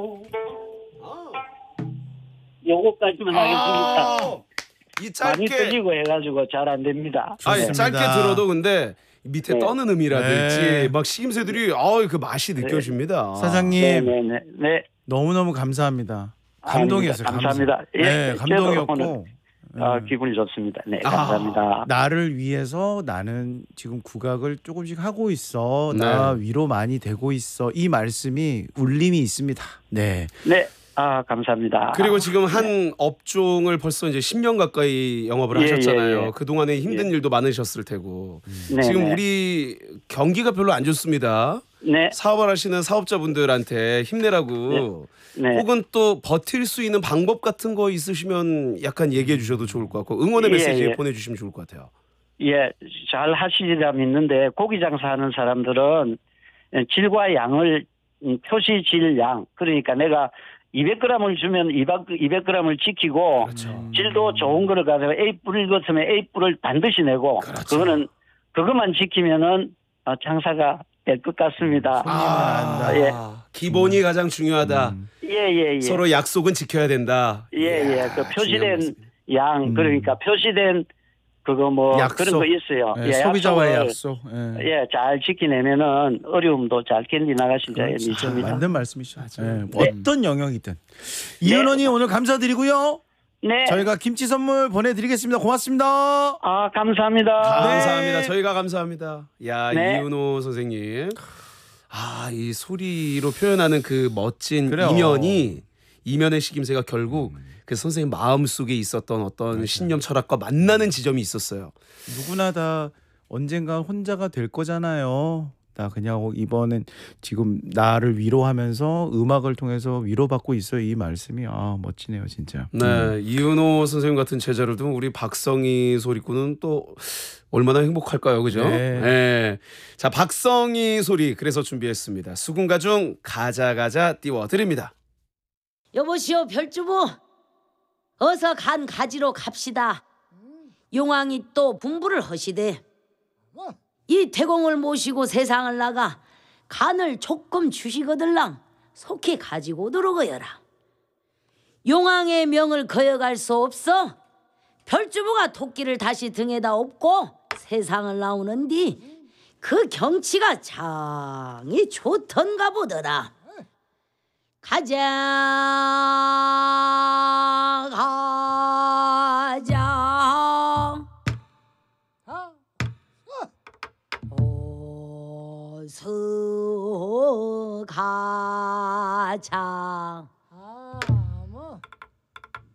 요거까지만 하겠습니다. 이 많이 짧게 들리고 해가지고 잘 안 됩니다. 아니, 좋습니다. 짧게 들어도 근데 밑에 네. 떠는 음이라든지 네. 막 시임새들이 그 맛이 느껴집니다. 사장님 네네네. 네. 너무너무 감사합니다. 아닙니다. 감동이었어요. 감사합니다. 예, 네, 감동이었고 저도 오늘, 기분이 좋습니다. 네, 아. 감사합니다. 나를 위해서 나는 지금 국악을 조금씩 하고 있어. 네. 나 위로 많이 되고 있어. 이 말씀이 울림이 있습니다. 네. 네, 감사합니다. 그리고 지금 한 업종을 벌써 이제 10년 가까이 영업을 예, 하셨잖아요. 예, 예. 그동안에 힘든 예. 일도 많으셨을 테고. 네, 지금 네. 우리 경기가 별로 안 좋습니다. 네, 사업을 하시는 사업자분들한테 힘내라고 네. 혹은 또 버틸 수 있는 방법 같은 거 있으시면 약간 얘기해 주셔도 좋을 것 같고 응원의 예, 메시지 예. 보내주시면 좋을 것 같아요. 예, 잘 하시리라 믿는데 고기 장사하는 사람들은 질과 양을 표시 질 양 그러니까 내가 200g을 주면 200g을 지키고 그렇죠. 질도 좋은 거를 가져가 A뿔 같으면 A뿔을 반드시 내고 그렇죠. 그것만 지키면은 장사가 될 것 같습니다. 안다. 예. 기본이 가장 중요하다. 예. 서로 약속은 지켜야 된다. 예. 이야, 그 중요한 표시된 말씀이네요. 양 그러니까 표시된 그거 뭐 약속. 그런 거 있어요. 네, 소비자와의 약속을 약속. 예, 잘 지키내면은 어려움도 잘 견디 나가실 줄 그렇죠. 믿습니다. 맞는 말씀이시죠. 맞아요. 네. 어떤 영역이든. 이은원님 오늘 감사드리고요. 네. 저희가 김치 선물 보내드리겠습니다. 고맙습니다. 감사합니다. 감사합니다. 네. 저희가 감사합니다. 야, 네. 이은호 선생님. 이 소리로 표현하는 그 멋진 그래요. 이면의 식임새가 결국 그 선생님 마음속에 있었던 어떤 신념 철학과 만나는 지점이 있었어요. 누구나 다 언젠가 혼자가 될 거잖아요. 나 그냥 이번엔 지금 나를 위로하면서 음악을 통해서 위로받고 있어요. 이 말씀이 멋지네요, 진짜. 네, 이은호 선생님 같은 제자를 둔 우리 박성희 소리꾼은 또 얼마나 행복할까요, 그죠? 네. 네. 자, 박성희 소리 그래서 준비했습니다. 수군가 중 가자 띄워드립니다. 여보시오 별주부 어서 간 가지로 갑시다. 용왕이 또 분부를 하시되 이 태공을 모시고 세상을 나가 간을 조금 주시거들랑 속히 가지고 오도록 하여라. 용왕의 명을 거여갈 수 없어 별주부가 토끼를 다시 등에다 업고 세상을 나오는 뒤 그 경치가 장이 좋던가 보더라. 가자 어서 가자